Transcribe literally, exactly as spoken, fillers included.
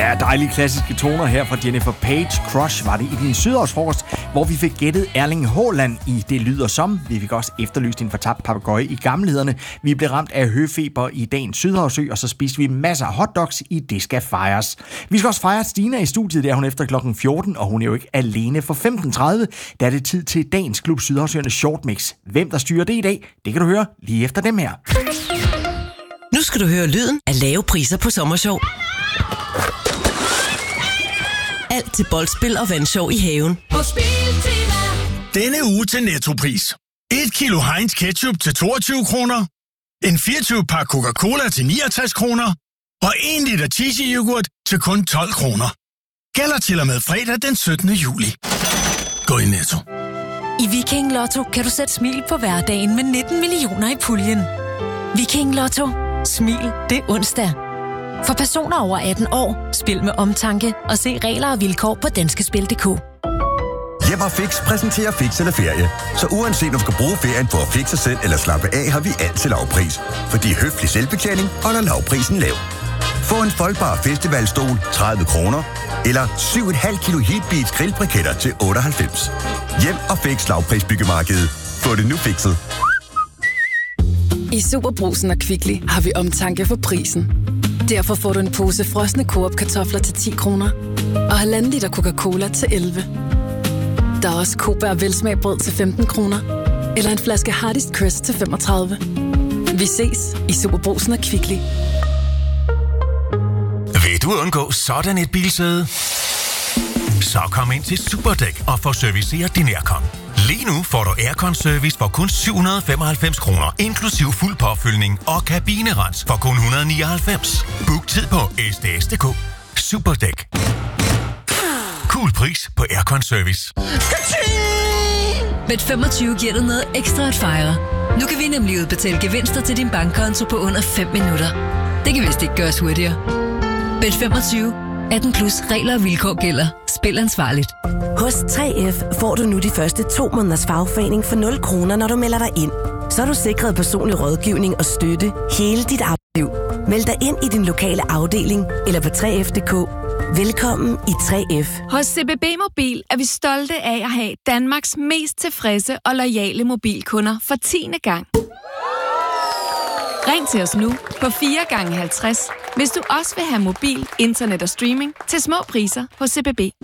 Ja, dejlige klassiske toner her fra Jennifer Page. Crush var det i din sydårsfrokost, hvor vi fik gættet Erling Haaland i Det lyder som. Vi fik også efterlyst en fortabt papegøje i gammelhederne. Vi blev ramt af høfeber i dagens Sydhavsø, og så spiste vi masser af hotdogs i Det skal fejres. Vi skal også fejre Stina i studiet, der hun efter klokken fjorten, og hun er jo ikke alene for femten tredive. Der er det tid til dagens Klub Sydhavsøernes Short Mix. Hvem der styrer det i dag, det kan du høre lige efter dem her. Nu skal du høre lyden af lave priser på Sommershow. Alt til boldspil og vandshow i haven. Denne uge til Nettopris. et kilo Heinz ketchup til toogtyve kroner. En fireogtyve pakke Coca-Cola til niogtres kroner. Og en liter cheesy yoghurt til kun tolv kroner. Gælder til og med fredag den syttende juli. Gå i Netto. I Viking Lotto kan du sætte smil på hverdagen med nitten millioner i puljen. Viking Lotto. Smil, det er onsdag. For personer over atten år, spil med omtanke og se regler og vilkår på danskespil punktum d k. Hjem og Fix præsenterer Fix eller Ferie. Så uanset om du skal bruge ferien på at fikse sig selv eller slappe af, har vi altid lavpris. Fordi høflig selvbetjening holder lavprisen lav. Få en foldbar festivalstol tredive kroner, eller syv komma fem kilo Heatbeats grillbriketter til otteoghalvfems. Hjem og Fix lavprisbyggemarkedet. Få det nu fikset. I Superbrugsen og Kvickly har vi omtanke for prisen. Derfor får du en pose frosne Coop-kartofler til ti kroner, og halvanden liter Coca-Cola til elleve. Der er også Coop velsmagbrød til femten kroner, eller en flaske Hardest Crest til femogtredive. Vi ses i Superbrugsen og Kvickly. Vil du undgå sådan et bilsæde? Så kom ind til Superdæk og få serviceret din aircon. Lige nu får du aircon-service for kun syv hundrede femoghalvfems kroner, inklusiv fuld påfyldning og kabinerens for kun et hundrede nioghalvfems. Book tid på s d s punktum d k. Superdæk. Cool pris på aircon-service. Bet femogtyve giver dig noget ekstra at fejre. Nu kan vi nemlig udbetale gevinster til din bankkonto på under fem minutter. Det kan vist ikke gøres hurtigere. Bet femogtyve. atten plus regler og vilkår gælder. Spil ansvarligt. Hos tre F får du nu de første to måneders fagforening for nul kroner, når du melder dig ind. Så er du sikret personlig rådgivning og støtte hele dit arbejdsliv. Meld dig ind i din lokale afdeling eller på tre f punktum d k. Velkommen i tre F. Hos C B B Mobil er vi stolte af at have Danmarks mest tilfredse og loyale mobilkunder for tiende gang. Ring til os nu på fire gange halvtreds, hvis du også vil have mobil, internet og streaming til små priser hos C B B.